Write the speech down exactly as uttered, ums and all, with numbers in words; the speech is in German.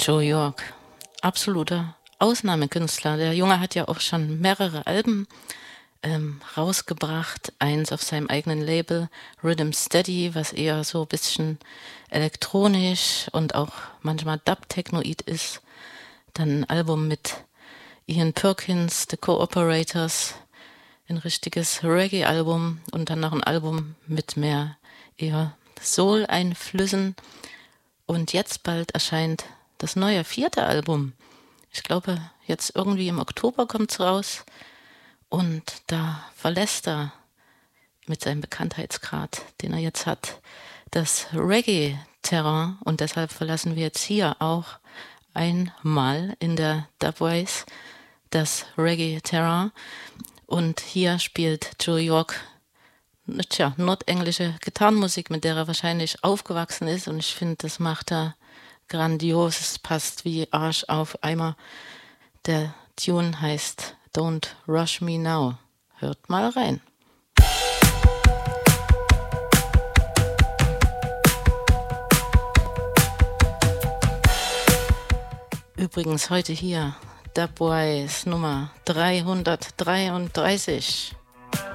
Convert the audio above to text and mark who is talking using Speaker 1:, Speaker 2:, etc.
Speaker 1: Joe York, absoluter Ausnahmekünstler. Der Junge hat ja auch schon mehrere Alben ähm, rausgebracht. Eins auf seinem eigenen Label, Rhythm Steady, was eher so ein bisschen elektronisch und auch manchmal Dub-Technoid ist. Dann ein Album mit Ian Perkins, The Cooperators, ein richtiges Reggae-Album und dann noch ein Album mit mehr eher Soul-Einflüssen. Und jetzt bald erscheint das neue vierte Album. Ich glaube, jetzt irgendwie im Oktober kommt's raus. Und da verlässt er mit seinem Bekanntheitsgrad, den er jetzt hat, das Reggae-Terrain. Und deshalb verlassen wir jetzt hier auch einmal in der Dubwise das Reggae-Terrain. Und hier spielt Joe York, tja, nordenglische Gitarrenmusik, mit der er wahrscheinlich aufgewachsen ist. Und ich finde, das macht er grandios. Es passt wie Arsch auf Eimer. Der Tune heißt Don't Rush Me Now. Hört mal rein. Übrigens heute hier Dubwise Nummer dreihundertdreiunddreißig.